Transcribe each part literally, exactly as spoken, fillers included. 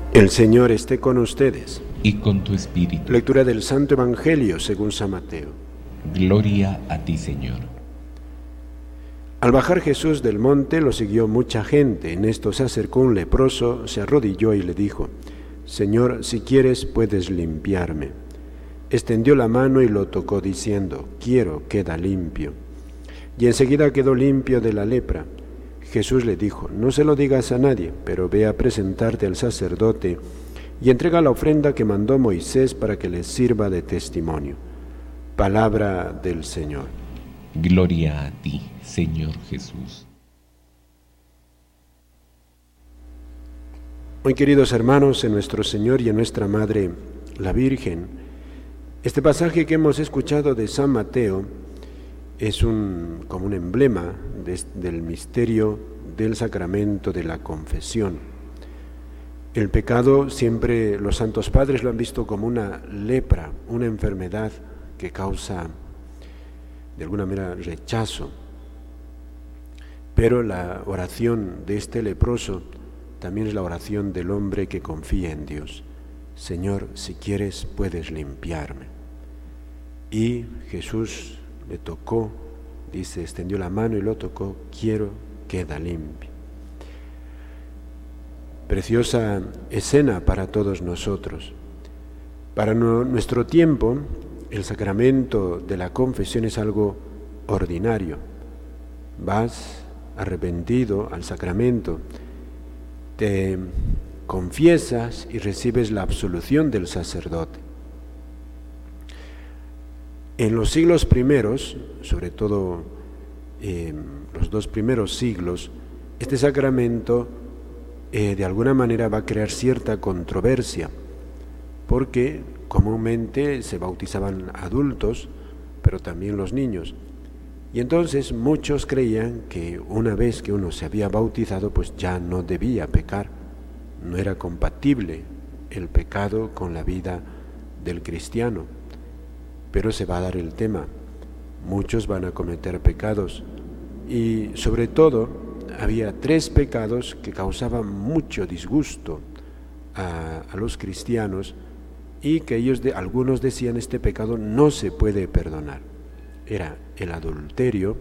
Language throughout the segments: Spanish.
El Señor esté con ustedes. Y con tu espíritu. Lectura del Santo Evangelio según San Mateo. Gloria a ti, Señor. Al bajar Jesús del monte lo siguió mucha gente. En esto se acercó un leproso, se arrodilló y le dijo: Señor, si quieres puedes limpiarme. Extendió la mano y lo tocó diciendo: Quiero, queda limpio. Y enseguida quedó limpio de la lepra. Jesús le dijo: No se lo digas a nadie, pero ve a presentarte al sacerdote y entrega la ofrenda que mandó Moisés para que les sirva de testimonio. Palabra del Señor. Gloria a ti, Señor Jesús. Muy queridos hermanos, en nuestro Señor y en nuestra Madre, la Virgen, este pasaje que hemos escuchado de San Mateo es un, como un emblema de, del misterio del sacramento de la confesión. El pecado siempre los santos padres lo han visto como una lepra, una enfermedad que causa de alguna manera rechazo. Pero la oración de este leproso también es la oración del hombre que confía en Dios. Señor, si quieres puedes limpiarme. Y Jesús le tocó, dice, extendió la mano y lo tocó, quiero, queda limpio. Preciosa escena para todos nosotros. Para no, nuestro tiempo, el sacramento de la confesión es algo ordinario. Vas arrepentido al sacramento, te confiesas y recibes la absolución del sacerdote. En los siglos primeros, sobre todo eh, los dos primeros siglos, este sacramento eh, de alguna manera va a crear cierta controversia, porque comúnmente se bautizaban adultos, pero también los niños. Y entonces muchos creían que una vez que uno se había bautizado, pues ya no debía pecar, no era compatible el pecado con la vida del cristiano. Pero se va a dar el tema, muchos van a cometer pecados y sobre todo había tres pecados que causaban mucho disgusto a, a los cristianos y que ellos, de, algunos decían, este pecado no se puede perdonar. Era el adulterio,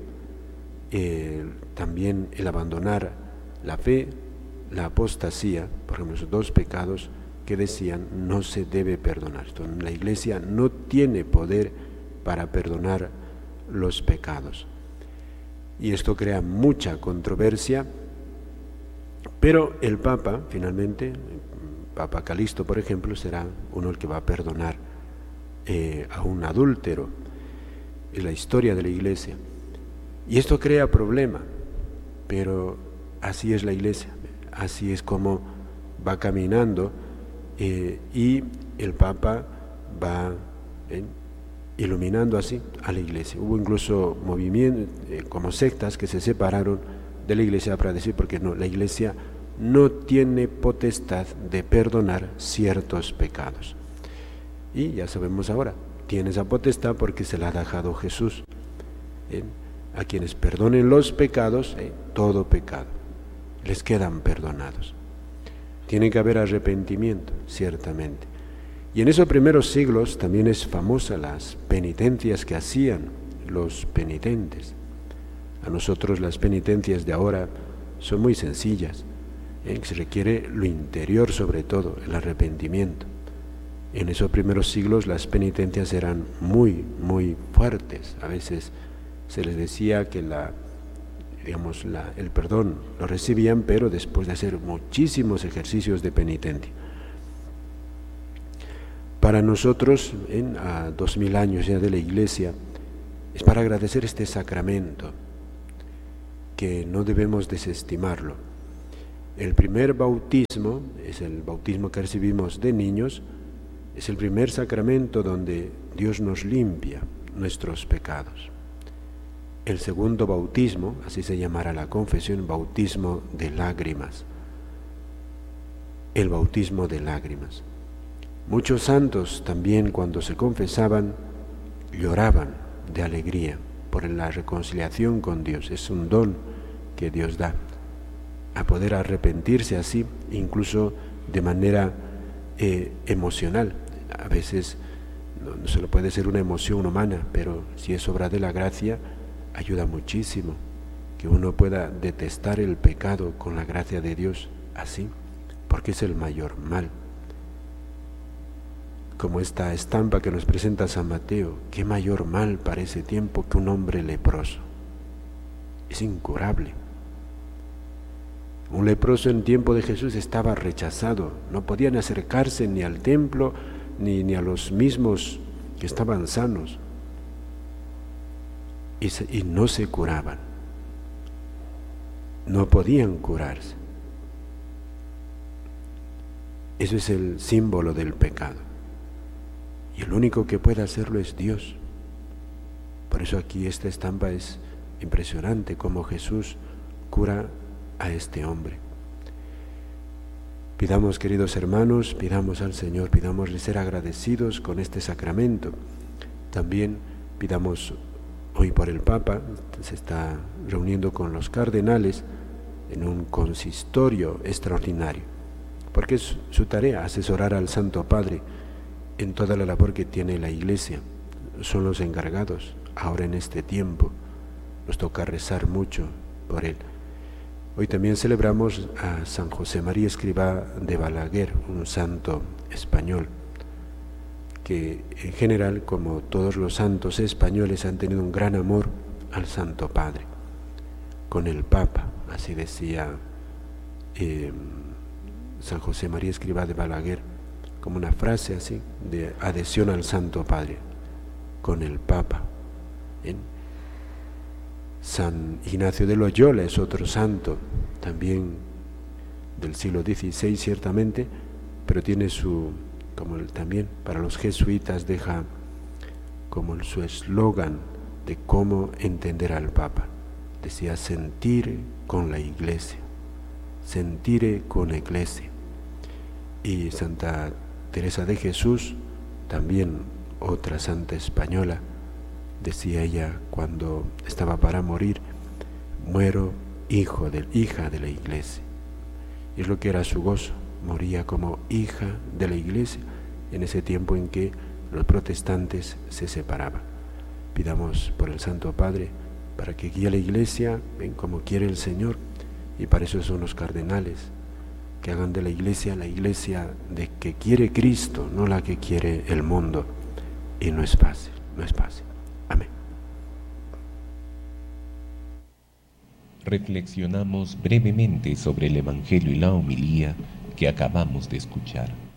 el, también el abandonar la fe, la apostasía, por ejemplo, esos dos pecados que decían no se debe perdonar. Entonces, la Iglesia no tiene poder para perdonar los pecados. Y esto crea mucha controversia, pero el Papa, finalmente, el Papa Calixto, por ejemplo, será uno el que va a perdonar eh, a un adúltero en la historia de la Iglesia. Y esto crea problema, pero así es la Iglesia, así es como va caminando. Eh, y el Papa va eh, iluminando así a la Iglesia. Hubo incluso movimientos eh, como sectas que se separaron de la Iglesia para decir, porque no, la Iglesia no tiene potestad de perdonar ciertos pecados. Y ya sabemos ahora, tiene esa potestad porque se la ha dejado Jesús. Eh, a quienes perdonen los pecados, eh, todo pecado, les quedan perdonados. Tiene que haber arrepentimiento, ciertamente. Y en esos primeros siglos también es famosa las penitencias que hacían los penitentes. A nosotros las penitencias de ahora son muy sencillas, ¿eh? Se requiere lo interior sobre todo, el arrepentimiento. En esos primeros siglos las penitencias eran muy, muy fuertes. A veces se les decía que la... digamos, la, el perdón lo recibían, pero después de hacer muchísimos ejercicios de penitencia. Para nosotros, en, a dos mil años ya de la Iglesia, es para agradecer este sacramento, que no debemos desestimarlo. El primer bautismo, es el bautismo que recibimos de niños, es el primer sacramento donde Dios nos limpia nuestros pecados. El segundo bautismo, así se llamará la confesión, bautismo de lágrimas. El bautismo de lágrimas. Muchos santos también, cuando se confesaban, lloraban de alegría por la reconciliación con Dios. Es un don que Dios da, a poder arrepentirse así, incluso de manera eh, emocional. A veces no, no solo puede ser una emoción humana, pero si es obra de la gracia, ayuda muchísimo que uno pueda detestar el pecado con la gracia de Dios, así, porque es el mayor mal. Como esta estampa que nos presenta San Mateo, qué mayor mal para ese tiempo que un hombre leproso. Es incurable. Un leproso en tiempo de Jesús estaba rechazado, no podían acercarse ni al templo ni, ni a los mismos que estaban sanos, y, se, y no se curaban, no podían curarse. Eso es el símbolo del pecado. Y el único que puede hacerlo es Dios. Por eso aquí esta estampa es impresionante, cómo Jesús cura a este hombre. Pidamos, queridos hermanos, pidamos al Señor, pidámosle ser agradecidos con este sacramento. También pidamos hoy por el Papa, se está reuniendo con los cardenales en un consistorio extraordinario, porque es su tarea asesorar al Santo Padre en toda la labor que tiene la Iglesia. Son los encargados. Ahora en este tiempo nos toca rezar mucho por él. Hoy también celebramos a San José María Escrivá de Balaguer, un santo español, que en general, como todos los santos españoles, han tenido un gran amor al Santo Padre, con el Papa, así decía eh, San José María Escrivá de Balaguer, como una frase así de adhesión al Santo Padre, con el Papa. ¿Eh? San Ignacio de Loyola es otro santo, también del siglo dieciséis ciertamente, pero tiene su, como el, también para los jesuitas deja como su eslogan de cómo entender al Papa. Decía, sentir con la Iglesia, sentire con la Iglesia. Y Santa Teresa de Jesús, también otra santa española, decía ella cuando estaba para morir, muero hijo de, hija de la Iglesia. Y es lo que era su gozo, moría como hija de la Iglesia en ese tiempo en que los protestantes se separaban. Pidamos por el Santo Padre para que guíe a la Iglesia en como quiere el Señor, y para eso son los cardenales, que hagan de la Iglesia la Iglesia de que quiere Cristo, no la que quiere el mundo. Y no es fácil, no es fácil. Amén. Reflexionamos brevemente sobre el Evangelio y la homilía que acabamos de escuchar.